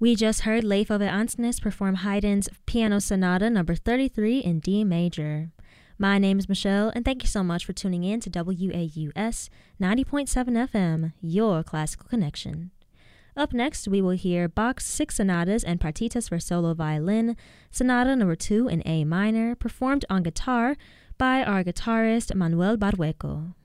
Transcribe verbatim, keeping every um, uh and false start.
We just heard Leif Ove Andsnes perform Haydn's Piano Sonata number thirty-three in D major. My name is Michelle, and thank you so much for tuning in to W A U S ninety point seven F M, your classical connection. Up next, we will hear Bach's Six Sonatas and Partitas for Solo Violin, Sonata number two in A minor, performed on guitar by our guitarist Manuel Barrueco.